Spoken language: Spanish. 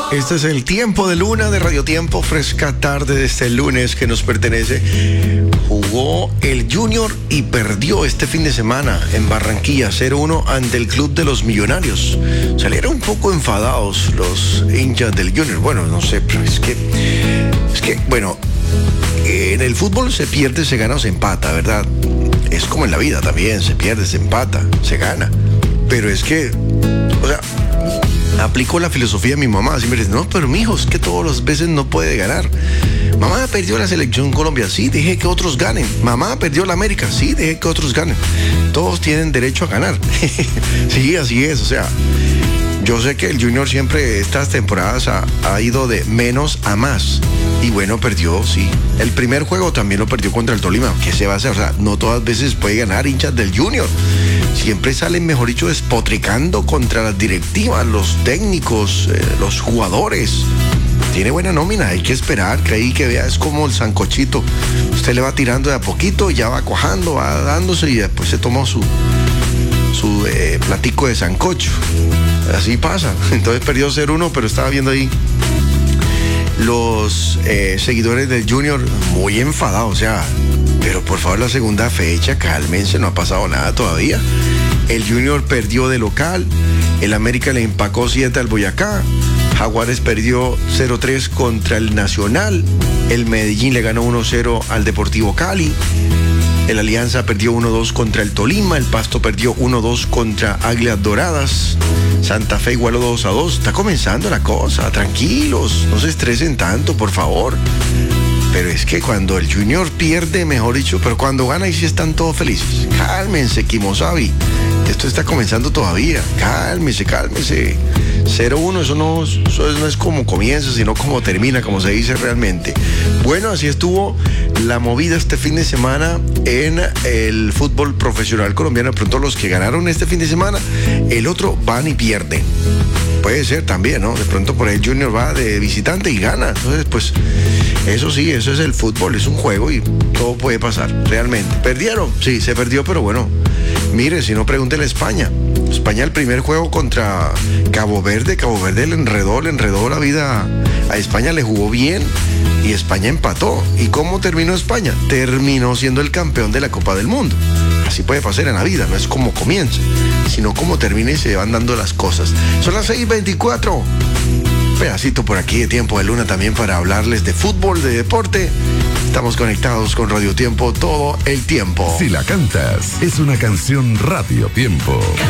Este es el Tiempo de Luna de Radio Tiempo, fresca tarde de este lunes que nos pertenece. Jugó el Junior y perdió este fin de semana en Barranquilla 0-1 ante el Club de los Millonarios. Salieron un poco enfadados los hinchas del Junior. Bueno, no sé, pero es que bueno, en el fútbol se pierde, se gana o se empata, ¿verdad? Es como en la vida también, se pierde, se empata, se gana. Pero es que, o sea, aplico la filosofía de mi mamá. Siempre dice, no, pero mijo, es que todas las veces no puede ganar. Mamá, perdió la selección Colombia, sí, deje que otros ganen. Mamá, perdió la América, sí, deje que otros ganen. Todos tienen derecho a ganar. Sí, así es, o sea, yo sé que el Junior siempre estas temporadas ha ido de menos a más. Y bueno, perdió, sí. El primer juego también lo perdió contra el Tolima. ¿Qué se va a hacer? O sea, no todas veces puede ganar hinchas del Junior. Siempre salen, mejor dicho, despotricando contra las directivas, los técnicos, los jugadores. Tiene buena nómina, hay que esperar, que ahí que vea, es como el sancochito. Usted le va tirando de a poquito, ya va cuajando, va dándose y después se toma su platico de sancocho. Así pasa. Entonces perdió 0-1, pero estaba viendo ahí los seguidores del Junior muy enfadados, o sea, pero por favor la segunda fecha, cálmense, no ha pasado nada todavía. El Junior perdió de local, el América le empacó 7 al Boyacá, Jaguares perdió 0-3 contra el Nacional, el Medellín le ganó 1-0 al Deportivo Cali, el Alianza perdió 1-2 contra el Tolima, el Pasto perdió 1-2 contra Águilas Doradas, Santa Fe igualó 2-2. Está comenzando la cosa, tranquilos, no se estresen tanto, por favor. Pero es que cuando el Junior pierde, mejor dicho, pero cuando gana y sí están todos felices. Cálmense, Kimosabi. Esto está comenzando todavía. Cálmese. 0-1, eso no es como comienza, sino como termina, como se dice realmente. Bueno, así estuvo la movida este fin de semana en el fútbol profesional colombiano. De pronto los que ganaron este fin de semana, el otro van y pierden. Puede ser también, ¿no? De pronto por ahí Junior va de visitante y gana. Entonces, pues, eso sí, eso es el fútbol, es un juego y todo puede pasar, realmente. ¿Perdieron? Sí, se perdió, pero bueno, mire, si no, pregúntele a España. España, el primer juego contra Cabo Verde le enredó la vida a España, le jugó bien y España empató. ¿Y cómo terminó España? Terminó siendo el campeón de la Copa del Mundo. Así puede pasar en la vida, no es como comienza, sino como termina y se van dando las cosas. Son las 6:24. Pedacito por aquí de Tiempo de Luna también para hablarles de fútbol, de deporte. Estamos conectados con Radio Tiempo todo el tiempo. Si la cantas, es una canción Radio Tiempo.